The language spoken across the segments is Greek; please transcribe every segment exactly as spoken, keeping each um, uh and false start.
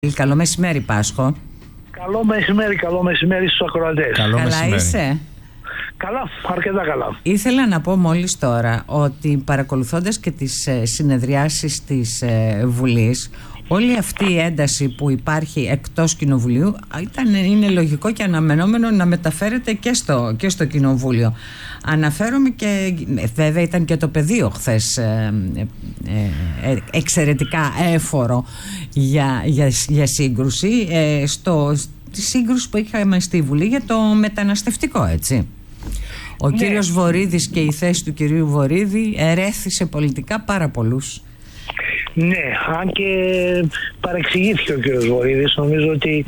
Καλό μεσημέρι, Πάσχο. Καλό μεσημέρι, καλό μεσημέρι στους ακροατές. Καλό καλά μεσημέρι. Είσαι? Καλά, αρκετά καλά. Ήθελα να πω μόλις τώρα ότι παρακολουθώντας και τις ε, συνεδριάσεις της ε, Βουλής, όλη αυτή η ένταση που υπάρχει εκτός Κοινοβουλίου ήταν, είναι λογικό και αναμενόμενο να μεταφέρεται και στο, και στο Κοινοβούλιο. Αναφέρομαι και βέβαια ήταν και το πεδίο χθες ε, ε, ε, εξαιρετικά έφορο για, για, για σύγκρουση ε, στο, στη σύγκρουση που είχαμε στη Βουλή για το μεταναστευτικό, έτσι. Ο ναι. κύριος Βορίδης και η θέση του κυρίου Βορίδη ερέθησε πολιτικά πάρα πολλούς. Ναι, αν και παρεξηγήθηκε ο κύριος Βορίδης. Νομίζω ότι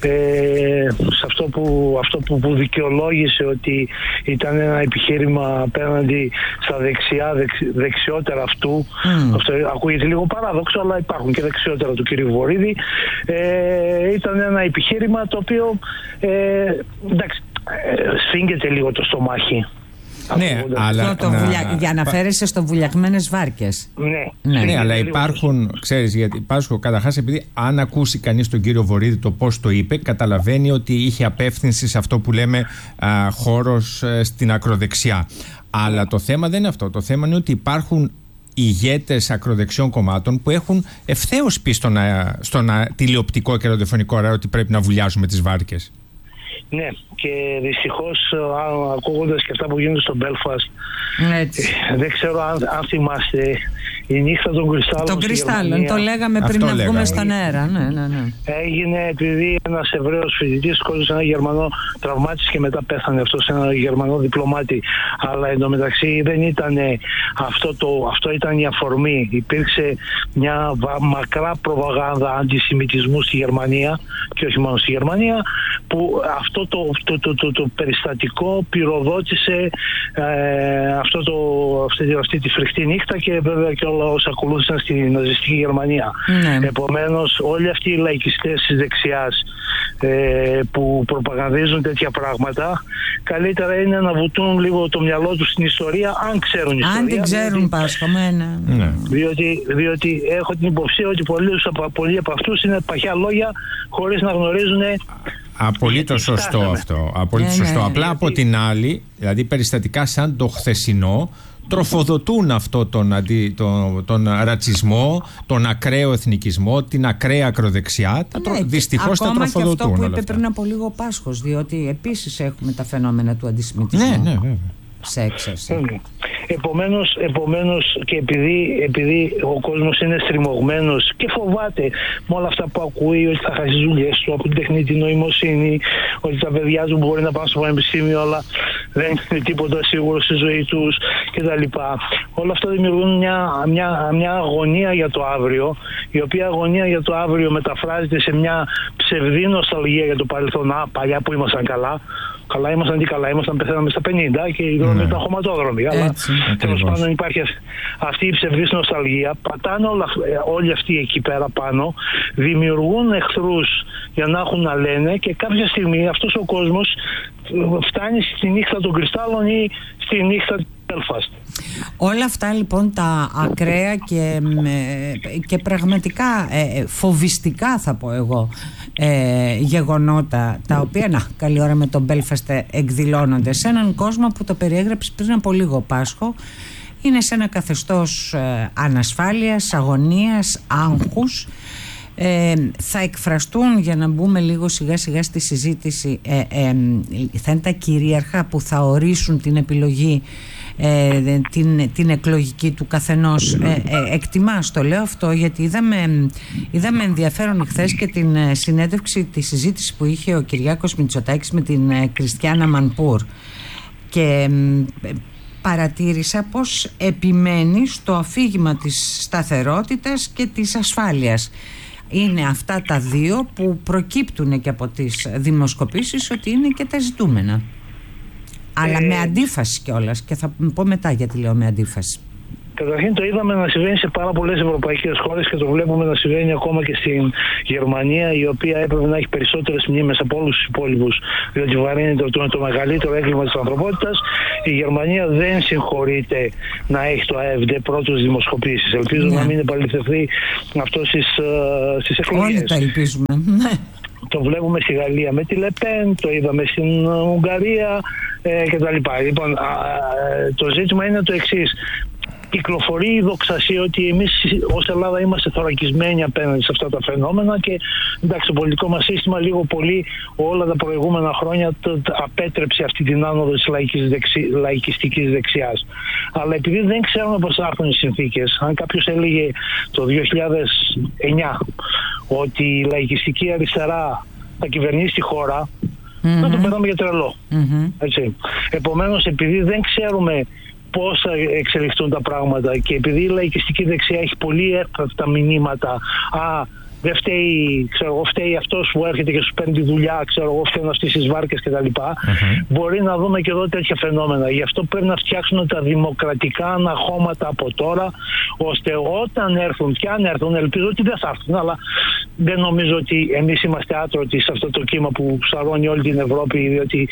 ε, σε αυτό, που, αυτό που, που δικαιολόγησε ότι ήταν ένα επιχείρημα απέναντι στα δεξιά, δεξ, δεξιότερα αυτού, mm. αυτό ακούγεται λίγο παράδοξο, αλλά υπάρχουν και δεξιότερα του κυρίου Βορίδη, ε, ήταν ένα επιχείρημα το οποίο ε, εντάξει, ε, σφίγγεται λίγο το στομάχι. Ναι, αλλά το, το να... βουλια... για να φέρεσαι στο βουλιαγμένες βάρκες. Ναι, ναι, ναι, αλλά υπάρχουν, ξέρεις, γιατί Πάσχο, καταρχάς, επειδή αν ακούσει κανείς τον κύριο Βορίδη το πώς το είπε, καταλαβαίνει ότι είχε απεύθυνση σε αυτό που λέμε α, χώρος α, στην ακροδεξιά. Αλλά το θέμα δεν είναι αυτό. Το θέμα είναι ότι υπάρχουν ηγέτες ακροδεξιών κομμάτων που έχουν ευθέως πει στον, στον τηλεοπτικό και ραδιοφωνικό αέρα ότι πρέπει να βουλιάζουμε τις βάρκες. Ναι, και δυστυχώς ακούγοντας και αυτά που γίνονται στο Belfast, δεν ξέρω αν, αν θυμάστε η νύχτα των κρυστάλλων. Των κρυστάλλων, το λέγαμε πριν να βγούμε στον αέρα. Ναι, ναι, ναι. Έγινε επειδή ένας Εβραίος φοιτητής σκότωσε ένα Γερμανό, τραυμάτισε και μετά πέθανε αυτός, ένα Γερμανό διπλωμάτη. Αλλά εντωμεταξύ δεν ήταν αυτό, το, αυτό ήταν η αφορμή. Υπήρξε μια μακρά προπαγάνδα αντισημιτισμού στη Γερμανία, και όχι μόνο στη Γερμανία, που αυτό το, το, το, το, το περιστατικό πυροδότησε ε, αυτό το, αυτή, αυτή τη φρικτή νύχτα και βέβαια και όλα όσα ακολούθησαν στη ναζιστική Γερμανία. Ναι. Επομένως όλοι αυτοί οι λαϊκιστές της δεξιάς ε, που προπαγανδίζουν τέτοια πράγματα, καλύτερα είναι να βουτούν λίγο το μυαλό τους στην ιστορία, αν ξέρουν ιστορία. Αν την ξέρουν, διότι, Πάσχο, ναι. ναι. Διότι, διότι έχω την υποψία ότι πολλοί, πολλοί από αυτούς είναι παχιά λόγια χωρίς να γνωρίζουν. Απολύτως σωστό αυτό. Απολύτως ναι, σωστό. Ναι, Απλά ναι, από την άλλη, δηλαδή περιστατικά σαν το χθεσινό, τροφοδοτούν αυτό τον, αντί, τον, τον ρατσισμό, τον ακραίο εθνικισμό, την ακραία ακροδεξιά. Ναι, δυστυχώς τα τροφοδοτούν. Ακόμα και αυτό που είπε αυτά. πριν από λίγο Πάσχος, διότι επίσης έχουμε τα φαινόμενα του αντισημιτισμού. Ναι, ναι, βέβαια. Σε έξαρση. Mm. Επομένως, επομένως και επειδή, επειδή ο κόσμος είναι στριμωγμένος και φοβάται με όλα αυτά που ακούει, ότι θα χάσει τις δουλειές του από την τεχνητή νοημοσύνη, ότι τα παιδιά του μπορεί να πάνε στο πανεπιστήμιο αλλά δεν είναι τίποτα σίγουρο στη ζωή τους κτλ. Όλα αυτά δημιουργούν μια, μια, μια αγωνία για το αύριο, η οποία αγωνία για το αύριο μεταφράζεται σε μια ψευδή νοσταλγία για το παρελθόν. Α, παλιά που ήμασταν καλά. Καλά ήμασταν, τι καλά ήμασταν, πεθαίναμε στα πενήντα και οι δρόμοι ήταν χωματόδρομοι. Αλλά τέλος πάντων υπάρχει αυτή η ψευδής νοσταλγία. Πατάνε όλα, όλοι αυτοί εκεί πέρα πάνω, δημιουργούν εχθρούς για να έχουν να λένε και κάποια στιγμή αυτός ο κόσμος φτάνει στη νύχτα των κρυστάλλων ή στη νύχτα του Belfast. Όλα αυτά λοιπόν τα ακραία και, και πραγματικά ε, φοβιστικά θα πω εγώ ε, γεγονότα, τα οποία να καλή ώρα με τον Belfast εκδηλώνονται σε έναν κόσμο που το περιέγραψε πριν από λίγο, Πάσχο. Είναι σε ένα καθεστώς ε, ανασφάλειας, αγωνίας, άγχους. Ε, θα εκφραστούν, για να μπούμε λίγο σιγά σιγά στη συζήτηση, ε, ε, θα είναι τα κυρίαρχα που θα ορίσουν την επιλογή, ε, την, την εκλογική του καθενός. ε, ε, εκτιμάς το λέω αυτό γιατί είδαμε, είδαμε ενδιαφέρον χθες και την συνέντευξη, τη συζήτηση που είχε ο Κυριάκος Μητσοτάκης με την ε, Κριστιάνα Μανπούρ και ε, παρατήρησα πως επιμένει στο αφήγημα της σταθερότητας και της ασφάλειας. Είναι αυτά τα δύο που προκύπτουν και από τις δημοσκοπήσεις ότι είναι και τα ζητούμενα. Ε... Αλλά με αντίφαση κιόλας, και θα πω μετά γιατί λέω με αντίφαση. Καταρχήν το είδαμε να συμβαίνει σε πάρα πολλές ευρωπαϊκές χώρες και το βλέπουμε να συμβαίνει ακόμα και στην Γερμανία, η οποία έπρεπε να έχει περισσότερες μνήμες από όλους τους υπόλοιπους, διότι βαρύνεται το, το μεγαλύτερο έγκλημα της ανθρωπότητας. Η Γερμανία δεν συγχωρείται να έχει το ΑΕΦΔ πρώτος δημοσκοπήσεις. Ελπίζω ναι. να μην επαληθευτεί αυτό στις, στις εκλογές. Όλοι τα ελπίζουμε. Το βλέπουμε στη Γαλλία με τη Λεπέν, το είδαμε στην Ουγγαρία ε, κτλ. Λοιπόν, α, το ζήτημα είναι το εξής. Κυκλοφορεί η δοξασία ότι εμείς ως Ελλάδα είμαστε θωρακισμένοι απέναντι σε αυτά τα φαινόμενα και εντάξει, το πολιτικό μας σύστημα λίγο πολύ όλα τα προηγούμενα χρόνια το, το απέτρεψε αυτή την άνοδο της λαϊκής δεξι, λαϊκιστικής δεξιάς. Αλλά επειδή δεν ξέρουμε πώς θα έρθουν οι συνθήκες, αν κάποιος έλεγε το δύο χιλιάδες εννιά ότι η λαϊκιστική αριστερά θα κυβερνήσει τη χώρα, mm-hmm. θα το περνάμε για τρελό. Mm-hmm. Έτσι. Επομένως, επειδή δεν ξέρουμε πώς θα εξελιχθούν τα πράγματα και επειδή η λαϊκιστική δεξιά έχει πολύ εύπευτα μηνύματα, α, δεν φταίει, ξέρω εγώ, φταίει αυτός που έρχεται και σου παίρνει τη δουλειά, ξέρω εγώ, φταίνουν αυτές τις βάρκες κτλ. Mm-hmm. Μπορεί να δούμε και εδώ τέτοια φαινόμενα. Γι' αυτό πρέπει να φτιάξουν τα δημοκρατικά αναχώματα από τώρα, ώστε όταν έρθουν, και αν έρθουν, ελπίζω ότι δεν θα έρθουν, αλλά δεν νομίζω ότι εμείς είμαστε άτρωτοι σε αυτό το κύμα που σαρώνει όλη την Ευρώπη, διότι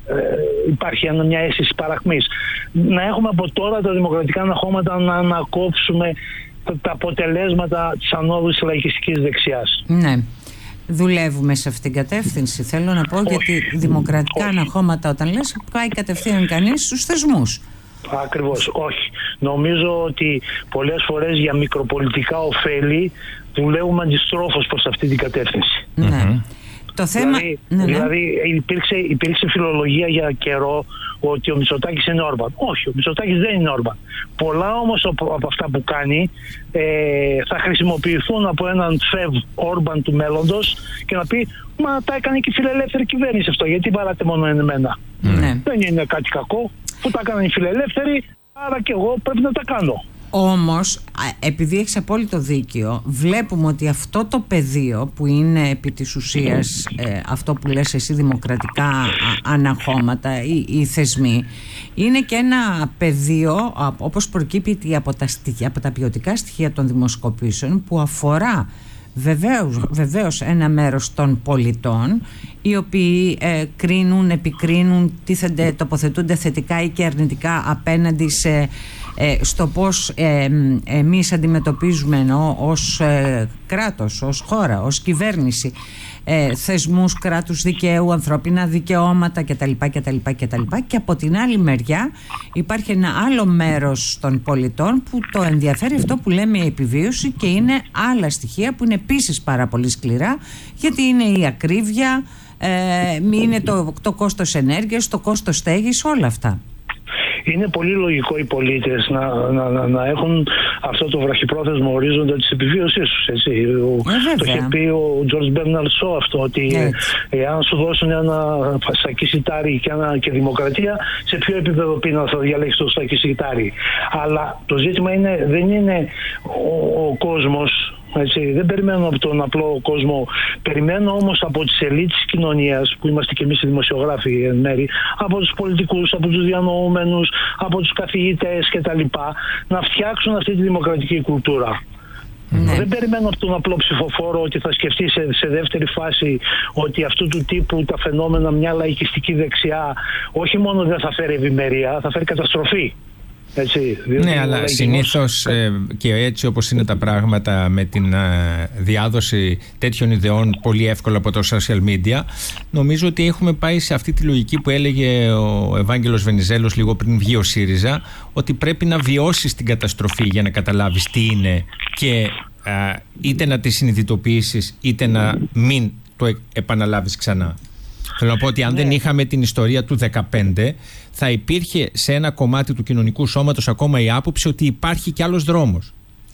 ε, υπάρχει μια αίσθηση παραχμής. Να έχουμε από τώρα τα δημοκρατικά αναχώματα να ανακόψουμε τα αποτελέσματα της ανόδου της λαϊκιστικής δεξιάς. Ναι. Δουλεύουμε σε αυτήν την κατεύθυνση. Θέλω να πω, όχι, γιατί δημοκρατικά όχι. αναχώματα, όταν λες, πάει κατευθείαν κανείς στους θεσμούς. Ακριβώς, όχι. Νομίζω ότι πολλές φορές για μικροπολιτικά ωφέλη δουλεύουμε αντιστρόφως προς αυτή την κατεύθυνση. Ναι. Mm-hmm. Το θέμα... Δηλαδή, ναι, ναι. δηλαδή υπήρξε, υπήρξε φιλολογία για καιρό ότι ο Μητσοτάκης είναι Όρμπαν. Όχι, ο Μητσοτάκης δεν είναι Όρμπαν. Πολλά όμως από αυτά που κάνει ε, θα χρησιμοποιηθούν από έναν φευ Όρμπαν του μέλλοντος και να πει, μα τα έκανε και η φιλελεύθερη κυβέρνηση αυτό, γιατί παράτε μόνο εμένα. Ναι. Δεν είναι κάτι κακό που τα έκαναν οι φιλελεύθεροι, άρα και εγώ πρέπει να τα κάνω. Όμως, επειδή έχεις απόλυτο δίκιο, βλέπουμε ότι αυτό το πεδίο που είναι επί της ουσίας ε, αυτό που λες εσύ, δημοκρατικά αναχώματα ή οι θεσμοί, είναι και ένα πεδίο, όπως προκύπτει από τα, στοιχεία, από τα ποιοτικά στοιχεία των δημοσκοπήσεων, που αφορά βεβαίως, βεβαίως ένα μέρος των πολιτών, οι οποίοι ε, κρίνουν, επικρίνουν, τίθενται, τοποθετούνται θετικά ή και αρνητικά απέναντι σε, ε, στο πώς ε, εμείς αντιμετωπίζουμε, εννοώ, ως ε, κράτος, ως χώρα, ως κυβέρνηση, ε, θεσμούς κράτους δικαίου, ανθρώπινα δικαιώματα κτλ, κτλ, κτλ. Και από την άλλη μεριά υπάρχει ένα άλλο μέρος των πολιτών που το ενδιαφέρει αυτό που λέμε η επιβίωση, και είναι άλλα στοιχεία που είναι επίσης πάρα πολύ σκληρά, γιατί είναι η ακρίβεια, ε, είναι το, το κόστος ενέργειας, το κόστος στέγης, όλα αυτά. Είναι πολύ λογικό οι πολίτες να, να, να, να έχουν αυτό το βραχυπρόθεσμο ορίζοντα της επιβίωσής τους. Έτσι. Ο, ε, το είχε πει ο George Bernard Shaw αυτό, ότι εάν σου δώσουν ένα σακί σιτάρι και, ένα, και δημοκρατία, σε ποιο επίπεδο πείνα θα διαλέξεις το σακί σιτάρι. Αλλά το ζήτημα είναι, δεν είναι ο, ο κόσμος. Έτσι, δεν περιμένω από τον απλό κόσμο, περιμένω όμως από τις ελίτ της κοινωνίας, που είμαστε και εμείς οι δημοσιογράφοι εν μέρη, από τους πολιτικούς, από τους διανοούμενους, από τους καθηγητές κτλ, να φτιάξουν αυτή τη δημοκρατική κουλτούρα. Ναι. Δεν περιμένω από τον απλό ψηφοφόρο ότι θα σκεφτεί σε, σε δεύτερη φάση ότι αυτού του τύπου τα φαινόμενα, μια λαϊκιστική δεξιά, όχι μόνο δεν θα φέρει ευημερία, θα φέρει καταστροφή. Έτσι, ναι, αλλά συνήθως ε, και έτσι όπως είναι τα πράγματα με την ε, διάδοση τέτοιων ιδεών πολύ εύκολα από το social media, νομίζω ότι έχουμε πάει σε αυτή τη λογική που έλεγε ο Ευάγγελος Βενιζέλος λίγο πριν βγει ο ΣΥΡΙΖΑ, ότι πρέπει να βιώσεις την καταστροφή για να καταλάβεις τι είναι και ε, είτε να τη συνειδητοποιήσεις είτε να μην το επαναλάβεις ξανά. Θέλω να πω ότι αν ναι. δεν είχαμε την ιστορία του δεκαπέντε, θα υπήρχε σε ένα κομμάτι του κοινωνικού σώματος ακόμα η άποψη ότι υπάρχει κι άλλος δρόμος.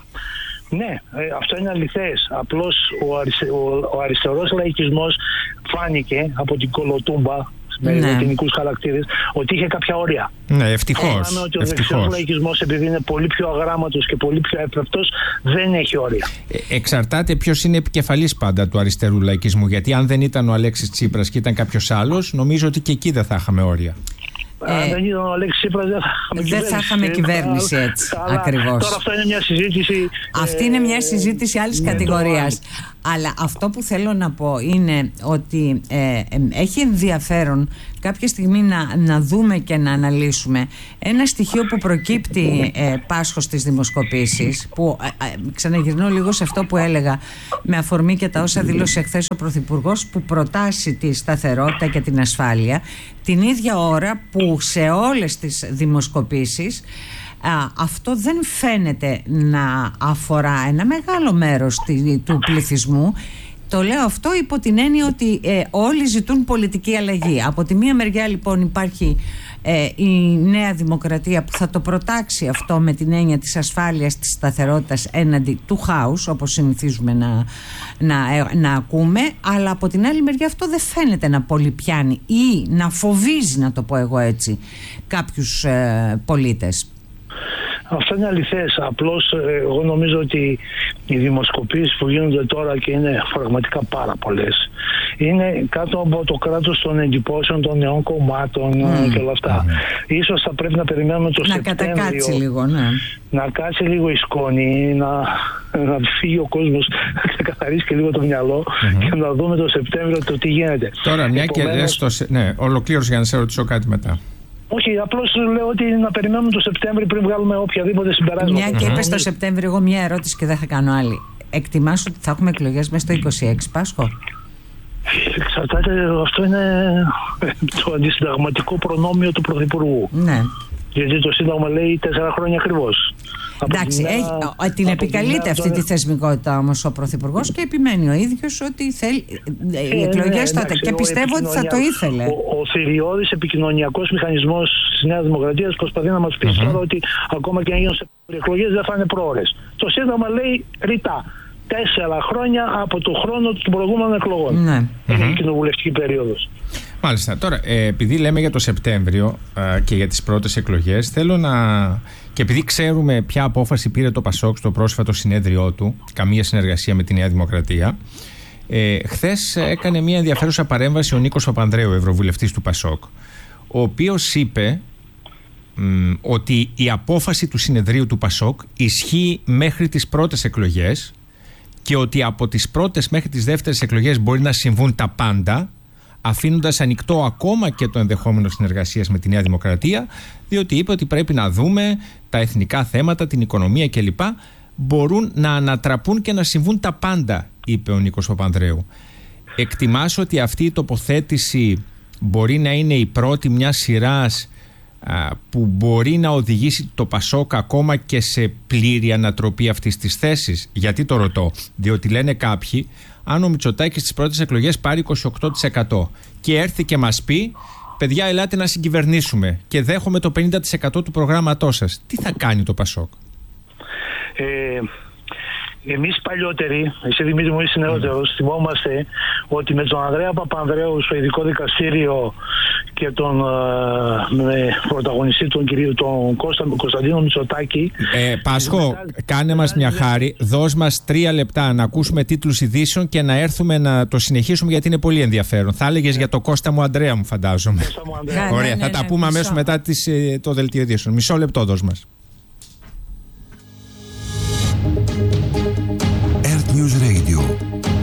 Ναι, αυτό είναι αληθές. Απλώς ο, αριστε, ο, ο αριστερός λαϊκισμός φάνηκε από την κολοτούμπα, με ναι. λατινικούς χαρακτήρες, ότι είχε κάποια όρια. Ναι, ευτυχώς. Φαίναμε ότι ο δεξιός λαϊκισμός, επειδή είναι πολύ πιο αγράμματος και πολύ πιο έπρεπτος, δεν έχει όρια. Ε, εξαρτάται ποιος είναι επικεφαλής πάντα του αριστερού λαϊκισμού. Γιατί αν δεν ήταν ο Αλέξης Τσίπρας και ήταν κάποιος άλλος, νομίζω ότι και εκεί δεν θα είχαμε όρια. Αν ε, δεν ήταν ο Αλέξης Τσίπρας δεν θα είχαμε δεν κυβέρνηση. Θα είχαμε κυβέρνηση έτσι, ακριβώς. Τώρα αυτό είναι μια συζήτηση. Αυτή ε, είναι μια συζήτηση άλλης ναι, κατηγορίας. Αλλά αυτό που θέλω να πω είναι ότι ε, ε, έχει ενδιαφέρον κάποια στιγμή να, να δούμε και να αναλύσουμε ένα στοιχείο που προκύπτει ε, Πάσχο στις δημοσκοπήσεις, που ε, ε, ξαναγυρνώ λίγο σε αυτό που έλεγα με αφορμή και τα όσα δήλωσε χθες ο Πρωθυπουργός, που προτάσει τη σταθερότητα και την ασφάλεια την ίδια ώρα που σε όλες τις δημοσκοπήσεις Α, αυτό δεν φαίνεται να αφορά ένα μεγάλο μέρος του πληθυσμού. Το λέω αυτό υπό την έννοια ότι ε, όλοι ζητούν πολιτική αλλαγή. Από τη μία μεριά λοιπόν υπάρχει ε, η Νέα Δημοκρατία που θα το προτάξει αυτό με την έννοια της ασφάλειας, της σταθερότητας έναντι του χάους, όπως συνηθίζουμε να, να, να ακούμε, αλλά από την άλλη μεριά αυτό δεν φαίνεται να πολύ πιάνει ή να φοβίζει, να το πω εγώ έτσι, κάποιους ε, πολίτες. Αυτό είναι αληθές. Απλώς εγώ νομίζω ότι οι δημοσκοπήσεις που γίνονται τώρα, και είναι πραγματικά πάρα πολλές, είναι κάτω από το κράτος των εντυπώσεων των νέων κομμάτων mm. και όλα αυτά. Mm. Ίσως θα πρέπει να περιμένουμε το να Σεπτέμβριο. Να κατακάτσει λίγο, ναι. Να κάτσει λίγο η σκόνη, να, να φύγει ο κόσμος, να ξεκαθαρίσει και λίγο το μυαλό mm-hmm. και να δούμε το Σεπτέμβριο το τι γίνεται. Τώρα, μια Επομένως... και λες το... Ναι, ολοκλήρωση για να σε ρωτήσω κάτι μετά. Όχι, απλώς λέω ότι να περιμένουμε το Σεπτέμβριο πριν βγάλουμε οποιαδήποτε συμπεράσματα. Μια και είπες το Σεπτέμβριο, εγώ μια ερώτηση και δεν θα κάνω άλλη. Εκτιμάς ότι θα έχουμε εκλογές μέσα στο είκοσι έξι, Πάσχο? Εξαρτάται, αυτό είναι το αντισυνταγματικό προνόμιο του Πρωθυπουργού. Ναι. Γιατί το Σύνταγμα λέει τέσσερα χρόνια ακριβώς. Εντάξει, έχει, ο, την επικαλείται αυτή τη θεσμικότητα όμως ο Πρωθυπουργός και επιμένει ο ίδιος ότι θέλει ε, οι εκλογές ναι, τότε εντάξει, και πιστεύω ότι θα το ήθελε. Ο, ο θηριώδης επικοινωνιακός μηχανισμός της Νέας Δημοκρατίας προσπαθεί να μας πει mm-hmm. τώρα ότι ακόμα και αν γίνουν σε εκλογές δεν θα είναι πρόορες. Το Σύνταγμα λέει ρητά τέσσερα χρόνια από το χρόνο των προηγούμενων εκλογών. Ναι. Είναι mm-hmm. η κοινοβουλευτική περίοδος. Μάλιστα. Τώρα, ε, επειδή λέμε για το Σεπτέμβριο ε, και για τις πρώτες εκλογές, θέλω να... και επειδή ξέρουμε ποια απόφαση πήρε το Πασόκ στο πρόσφατο συνέδριό του, καμία συνεργασία με τη Νέα Δημοκρατία, ε, χθες έκανε μια ενδιαφέρουσα παρέμβαση ο Νίκος Παπανδρέου, ευρωβουλευτής του Πασόκ, ο οποίος είπε μ, ότι η απόφαση του συνεδρίου του Πασόκ ισχύει μέχρι τις πρώτες εκλογές και ότι από τις πρώτες μέχρι τις δεύτερες εκλογές μπορεί να συμβούν τα πάντα, αφήνοντας ανοιχτό ακόμα και το ενδεχόμενο συνεργασίας με τη Νέα Δημοκρατία, διότι είπε ότι πρέπει να δούμε τα εθνικά θέματα, την οικονομία κλπ. Μπορούν να ανατραπούν και να συμβούν τα πάντα, είπε ο Νίκος Παπανδρέου. Εκτιμάς ότι αυτή η τοποθέτηση μπορεί να είναι η πρώτη μιας σειράς α, που μπορεί να οδηγήσει το Πασόκ ακόμα και σε πλήρη ανατροπή αυτής της θέσης? Γιατί το ρωτώ? Διότι λένε κάποιοι, αν ο Μητσοτάκης στις πρώτες εκλογές πάρει είκοσι οκτώ τοις εκατό και έρθει και μας πει παιδιά ελάτε να συγκυβερνήσουμε και δέχομαι το πενήντα τοις εκατό του προγράμματός σας, τι θα κάνει το Πασόκ? Ε, εμείς παλιότεροι, εσύ Δημήτρη μου είσαι νεότερος, mm. θυμόμαστε ότι με τον Ανδρέα Παπανδρέου στο ειδικό δικαστήριο και τον με πρωταγωνιστή τον κύριο τον Κώστα, Κωνσταντίνο Μητσοτάκη. Ε, Πάσχο, μετά, κάνε μας μια χάρη, δώσ' μας τρία λεπτά να ακούσουμε τίτλους ειδήσεων και να έρθουμε να το συνεχίσουμε γιατί είναι πολύ ενδιαφέρον. Θα έλεγες για το Κώστα μου Ανδρέα μου φαντάζομαι. Κώστα μου Ανδρέα. Ωραία, ναι, ναι, θα ναι, τα πούμε αμέσως μετά τις, το δελτίο ειδήσεων. Μισό λεπτό δώσ' μας.